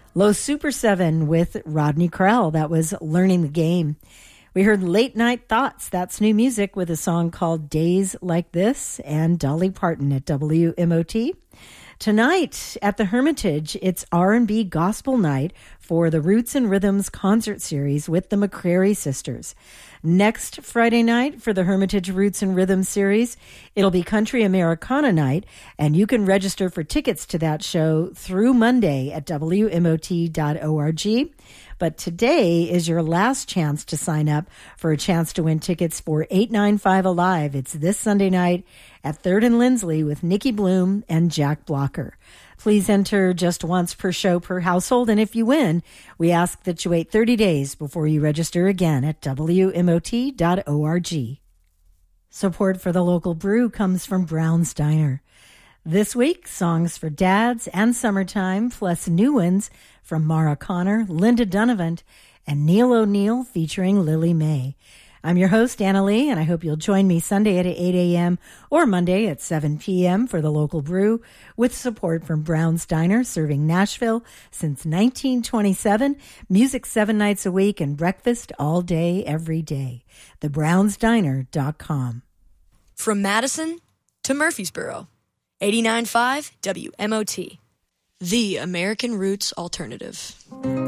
Low Super 7 with Rodney Crowell. That was Learning the Game. We heard Late Night Thoughts. That's new music with a song called Days Like This, and Dolly Parton at WMOT. Tonight at the Hermitage, it's R&B Gospel Night for the Roots and Rhythms concert series with the McCrary Sisters. Next Friday night for the Hermitage Roots and Rhythms series, it'll be Country Americana Night, and you can register for tickets to that show through Monday at WMOT.org. But today is your last chance to sign up for a chance to win tickets for 895 Alive. It's this Sunday night at 3rd and Lindsley with Nikki Bloom and Jack Blocker. Please enter just once per show per household, and if you win, we ask that you wait 30 days before you register again at WMOT.org. Support for the local brew comes from Brown's Diner. This week, songs for dads and summertime, plus new ones from Mara Connor, Linda Donovan, and Neil O'Neill featuring Lily May. I'm your host, Anna Lee, and I hope you'll join me Sunday at 8 a.m. or Monday at 7 p.m. for the local brew with support from Brown's Diner, serving Nashville since 1927, music 7 nights a week, and breakfast all day, every day. TheBrownsDiner.com. From Madison to Murfreesboro, 89.5 WMOT, the American Roots Alternative.